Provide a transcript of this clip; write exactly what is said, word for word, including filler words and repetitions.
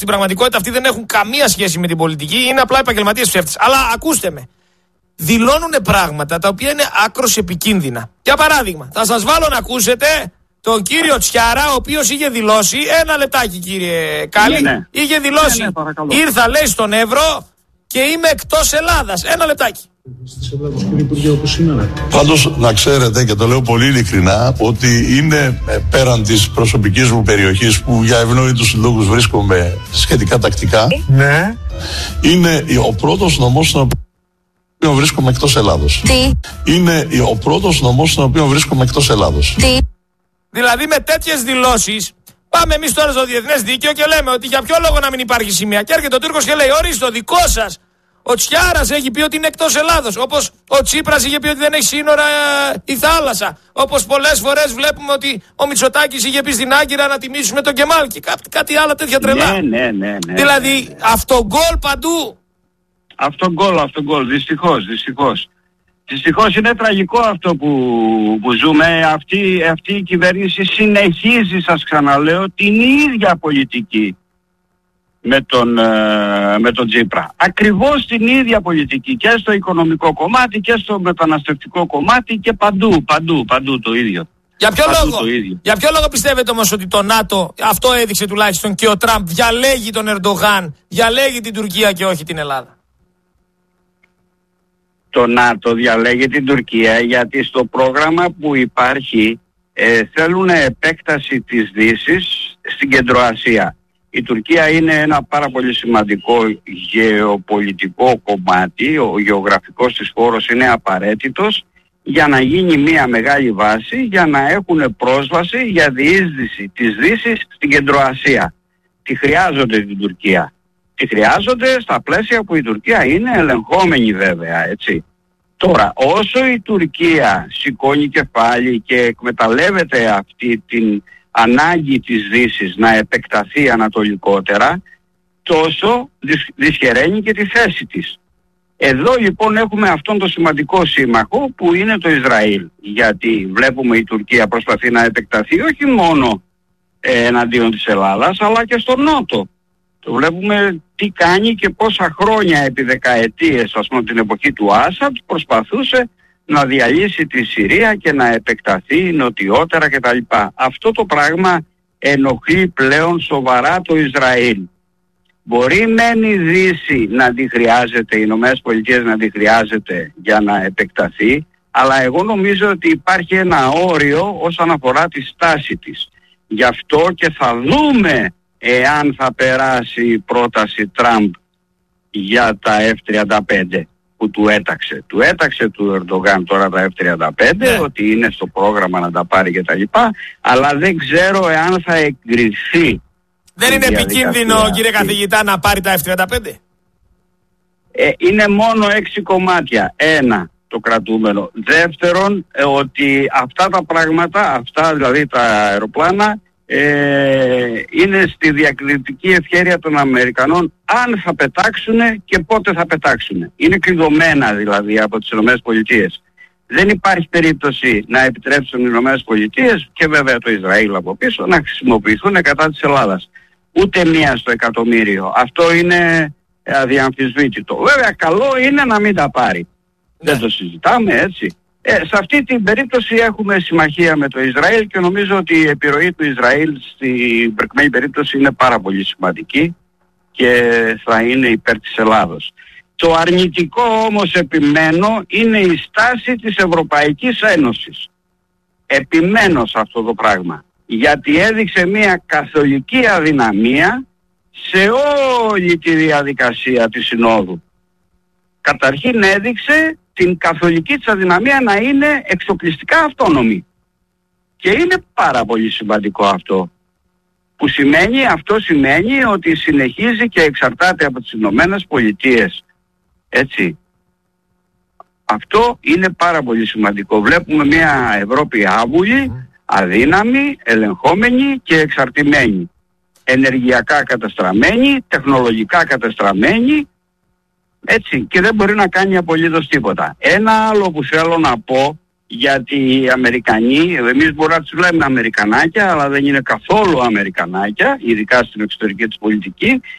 Στην πραγματικότητα αυτοί δεν έχουν καμία σχέση με την πολιτική, είναι απλά επαγγελματίες ψεύτες. Αλλά ακούστε με. Δηλώνουν πράγματα τα οποία είναι άκρως επικίνδυνα. Για παράδειγμα, θα σας βάλω να ακούσετε τον κύριο Τσιάρα, ο οποίος είχε δηλώσει. Ένα λεπτάκι, κύριε Κάλλη. Ναι, ναι. Είχε δηλώσει. Ναι, ναι, ήρθα, λέει, στον Εύρο και είμαι εκτός Ελλάδας. Ένα λεπτάκι. Πάντως να ξέρετε, και το λέω πολύ ειλικρινά, ότι είναι πέραν της προσωπικής μου περιοχής, που για ευνόητους λόγους βρίσκομαι σχετικά τακτικά, ναι. Είναι ο πρώτος νομός στον οποίο βρίσκομαι εκτός Ελλάδος. Τι? Είναι ο πρώτος νομός στον οποίο βρίσκομαι εκτός Ελλάδος. Τι? Δηλαδή με τέτοιες δηλώσεις πάμε εμείς τώρα στο διεθνές δίκαιο και λέμε ότι για ποιο λόγο να μην υπάρχει σημαία. Και έρχεται ο Τούρκος και λέει: ορίστε, το δικό σας. Ο Τσιάρας έχει πει ότι είναι εκτός Ελλάδος. Όπως ο Τσίπρας είχε πει ότι δεν έχει σύνορα ε, η θάλασσα. Όπως πολλές φορές βλέπουμε ότι ο Μητσοτάκης είχε πει στην Άγκυρα να τιμήσουμε τον Κεμάλ και κά, κάτι άλλα τέτοια τρελά. Ναι, ναι, ναι, ναι. Δηλαδή αυτογκόλ παντού. Αυτογκόλ, αυτογκόλ. Δυστυχώς, δυστυχώς. Δυστυχώς είναι τραγικό αυτό που, που ζούμε. Αυτή, αυτή η κυβέρνηση συνεχίζει, σας ξαναλέω, την ίδια πολιτική με τον, με τον Τσίπρα. Ακριβώς την ίδια πολιτική και στο οικονομικό κομμάτι και στο μεταναστευτικό κομμάτι και παντού, παντού, παντού το ίδιο. Για ποιο, λόγο, για ποιο λόγο πιστεύετε όμως ότι το ΝΑΤΟ, αυτό έδειξε τουλάχιστον και ο Τραμπ, διαλέγει τον Ερντογάν, διαλέγει την Τουρκία και όχι την Ελλάδα? Το ΝΑΤΟ διαλέγει την Τουρκία γιατί στο πρόγραμμα που υπάρχει ε, θέλουν επέκταση της Δύσης στην Κεντροασία. Η Τουρκία είναι ένα πάρα πολύ σημαντικό γεωπολιτικό κομμάτι, ο γεωγραφικός της χώρος είναι απαραίτητος για να γίνει μια μεγάλη βάση, για να έχουν πρόσβαση για διείσδυση της Δύσης στην Κεντροασία. Τη χρειάζονται την Τουρκία. Τη χρειάζονται στα πλαίσια που η Τουρκία είναι ελεγχόμενη βέβαια, έτσι. Τώρα, όσο η Τουρκία σηκώνει κεφάλι και εκμεταλλεύεται αυτή την ανάγκη της Δύσης να επεκταθεί ανατολικότερα, τόσο δυσχεραίνει και τη θέση της. Εδώ λοιπόν έχουμε αυτόν τον σημαντικό σύμμαχο που είναι το Ισραήλ, γιατί βλέπουμε η Τουρκία προσπαθεί να επεκταθεί όχι μόνο ε, εναντίον της Ελλάδας αλλά και στον Νότο. Το βλέπουμε τι κάνει και πόσα χρόνια επί δεκαετίες, ας πούμε την εποχή του Άσαντ, προσπαθούσε να διαλύσει τη Συρία και να επεκταθεί νοτιότερα κτλ. Αυτό το πράγμα ενοχλεί πλέον σοβαρά το Ισραήλ. Μπορεί μεν η Δύση να τη χρειάζεται, οι Ηνωμένες Πολιτείες να τη χρειάζεται για να επεκταθεί, αλλά εγώ νομίζω ότι υπάρχει ένα όριο όσον αφορά τη στάση της. Γι' αυτό και θα δούμε εάν θα περάσει η πρόταση Τραμπ για τα εφ τριάντα πέντε που του έταξε. Του έταξε του Ερντογάν τώρα τα εφ τριάντα πέντε, ναι, ότι είναι στο πρόγραμμα να τα πάρει και τα λοιπά, αλλά δεν ξέρω εάν θα εγκριθεί. Δεν είναι επικίνδυνο, κύριε καθηγητά, να πάρει τα εφ τριάντα πέντε? Ε, είναι μόνο έξι κομμάτια. Ένα, το κρατούμενο. Δεύτερον, ε, ότι αυτά τα πράγματα, αυτά δηλαδή τα αεροπλάνα, Ε, είναι στη διακριτική ευχέρεια των Αμερικανών αν θα πετάξουν και πότε θα πετάξουν. Είναι κλειδωμένα δηλαδή από τις ΗΠΑ. Δεν υπάρχει περίπτωση να επιτρέψουν οι ΗΠΑ και βέβαια το Ισραήλ από πίσω να χρησιμοποιηθούν κατά της Ελλάδας. Ούτε μία στο εκατομμύριο. Αυτό είναι αδιαμφισβήτητο. Βέβαια καλό είναι να μην τα πάρει. Ναι. Δεν το συζητάμε, έτσι. Ε, σε αυτή την περίπτωση έχουμε συμμαχία με το Ισραήλ και νομίζω ότι η επιρροή του Ισραήλ στην προκειμένη περίπτωση είναι πάρα πολύ σημαντική και θα είναι υπέρ της Ελλάδος. Το αρνητικό όμως, επιμένω, είναι η στάση της Ευρωπαϊκής Ένωσης. Επιμένω σε αυτό το πράγμα, γιατί έδειξε μια καθολική αδυναμία σε όλη τη διαδικασία της Συνόδου. Καταρχήν έδειξε την καθολική της αδυναμία να είναι εξοπλιστικά αυτόνομη. Και είναι πάρα πολύ σημαντικό αυτό. Που σημαίνει, αυτό σημαίνει ότι συνεχίζει και εξαρτάται από τις Ηνωμένες Πολιτείες. Έτσι. Αυτό είναι πάρα πολύ σημαντικό. Βλέπουμε μια Ευρώπη άβουλη, αδύναμη, ελεγχόμενη και εξαρτημένη. Ενεργειακά καταστραμμένη, τεχνολογικά καταστραμμένη, έτσι, και δεν μπορεί να κάνει απολύτως τίποτα. Ένα άλλο που θέλω να πω γιατί οι Αμερικανοί, εμείς μπορούμε να τους λέμε Αμερικανάκια, αλλά δεν είναι καθόλου Αμερικανάκια, ειδικά στην εξωτερική της πολιτική,